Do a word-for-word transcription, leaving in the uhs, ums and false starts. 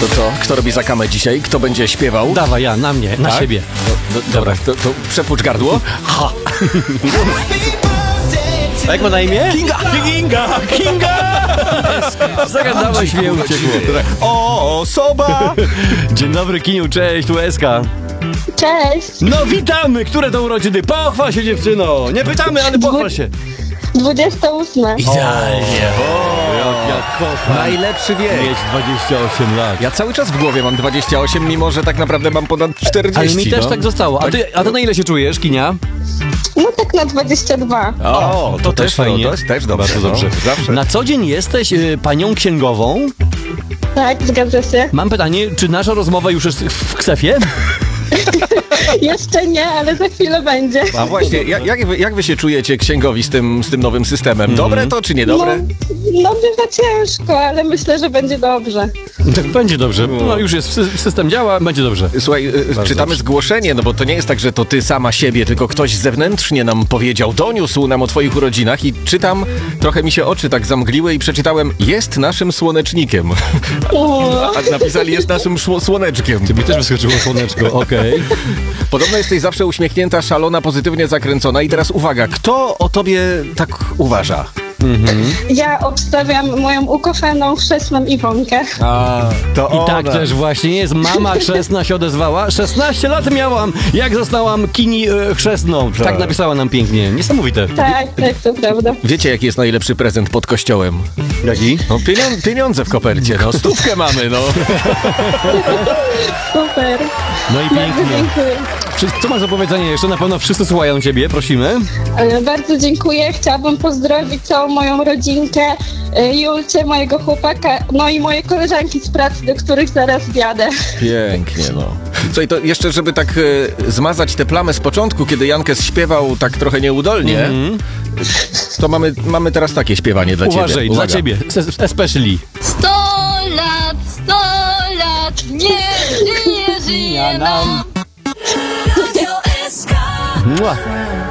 To co? Kto robi zakamę dzisiaj? Kto będzie śpiewał? Dawaj, ja, na mnie, na Tak? siebie. Do, do, dobra, to, to przepucz gardło. Ha! A jak ma na imię? Kinga! Kinga! Kinga! Zagadałeś mnie, uciekło. O, osoba! Dzień dobry, Kiniu, cześć, tu Eska. Cześć! No witamy, które to urodziny? Pochwal się, dziewczyno. Nie pytamy, ale pochwal się. dwudziesta ósma. Idealnie. Jak ja kocham Najlepszy wiek. mieć dwadzieścia osiem lat. Ja cały czas w głowie mam dwadzieścia osiem, mimo że tak naprawdę mam ponad czterdzieści. Ale mi też no. tak zostało. A ty, a ty na ile się czujesz, Kinia? No tak na dwadzieścia dwa. O, to, też fajnie. To też, też dobrze. Bardzo dobrze. No, zawsze. Na co dzień jesteś y, panią księgową? Tak, zgadza się. Mam pytanie, czy nasza rozmowa już jest w ksefie? Jeszcze nie, ale za chwilę będzie. A właśnie, jak, jak, wy, jak wy się czujecie księgowi z tym, z tym nowym systemem? Dobre to czy niedobre? No, no bywa ciężko, ale myślę, że będzie dobrze. Tak będzie dobrze. No już jest, sy- system działa, będzie dobrze. Słuchaj, y, czytamy dobrze. zgłoszenie, no bo to nie jest tak, że to ty sama siebie, tylko ktoś zewnętrznie nam powiedział, doniósł nam o twoich urodzinach i czytam, trochę mi się oczy tak zamgliły i przeczytałem, jest naszym słonecznikiem. O, A napisali, jest naszym szło- słoneczkiem. Mi też wyskoczyło słoneczko, okej. Podobno jesteś zawsze uśmiechnięta, szalona, pozytywnie zakręcona i teraz uwaga, kto o tobie tak uważa? ja obstawiam moją ukochaną chrzestną Iwonkę. A, to I tak też właśnie jest. Mama chrzestna się odezwała. szesnaście lat miałam, jak zostałam Kini e, chrzestną. Tak. Tak. napisała nam pięknie. Niesamowite. Tak, tak, to prawda. Wiecie, jaki jest najlepszy prezent pod kościołem? Jaki? No pieniądze, pieniądze w kopercie, no stówkę mamy, no. Super. No i Bardzo pięknie. dziękuję. Czy- Co masz do powiedzenia jeszcze? Na pewno wszyscy słuchają ciebie, prosimy. E, Bardzo dziękuję. Chciałabym pozdrowić całą moją rodzinkę, e, Julcie, mojego chłopaka, no i moje koleżanki z pracy, do których zaraz wjadę. Pięknie, no. Co i to jeszcze, żeby tak e, zmazać tę plamę z początku, kiedy Jankes śpiewał tak trochę nieudolnie, to mamy, mamy teraz takie śpiewanie dla Uważaj, ciebie. dla Uwaga. ciebie. Es- Especially. Sto lat, sto lat, niech żyje, żyje nam. Mua.